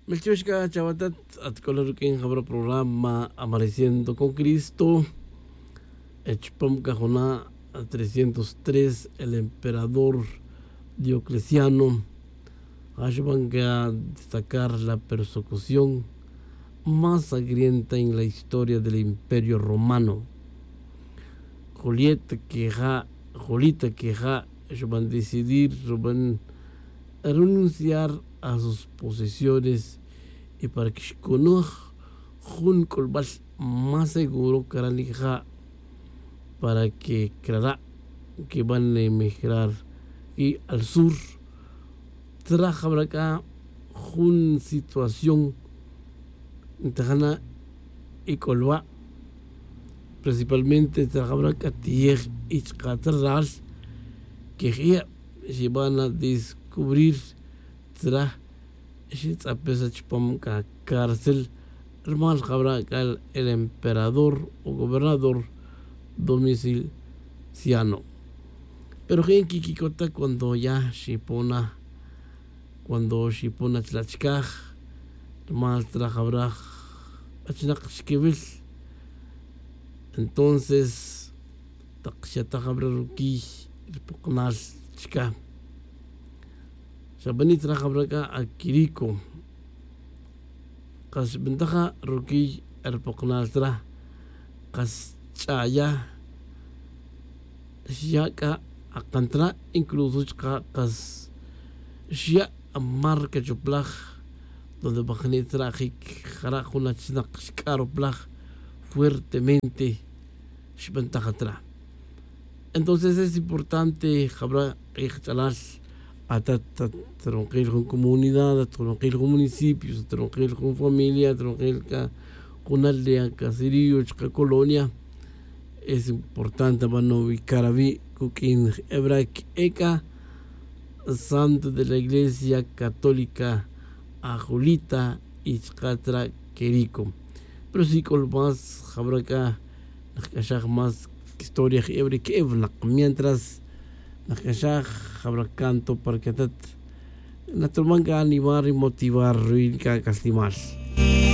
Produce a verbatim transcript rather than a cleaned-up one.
Melchushka Chavatat at Colorukin Jabra programa Amaneciendo con Cristo. Echpam Cajona trescientos tres, el emperador Diocleciano. Ayudan a destacar la persecución más sangrienta en la historia del Imperio Romano. Julieta queja, Julita queja, van a decidir, van a renunciar a sus posesiones y para que se conozca un colbal más seguro que la para que creerá que van a emigrar y al sur traja para acá una situación tajana y colba principalmente traja para acá tier y catedral que ya se van a descubrir tra es a pesar de que cárcel hermano habrá el emperador o gobernador Domiciano. Pero en Kikikota cuando ya Shipona cuando Shipona Tlachkaj más trajabraj Achnakshkevil entonces Takshatajabruki el Poknal Chka Shabani trajabraga a Kiriko Kas bentaja Ruki el Poknal tra Kas Chaya Shaka akantra incluso chka kas Shia marca chuplaj donde bajani trajik jarajuna chinak shkaro plaj fuertemente shbentaja tra. Entonces es importante hablar ixtalal atat tronquil con comunidad, tronquil con municipios, tronquil con familia, tronquil con aldea, caserío, chka colonia. Es importante para no ubicar a mí Kukin Hebraic Eka, santo de la Iglesia Católica a Julita y Chkatra Keriko. Pero sí con más Habraka, más historia hebreca Evnak, mientras Nakashah Habrakanto para que tat Naturmanga animar y motivar Ruilka Castimar.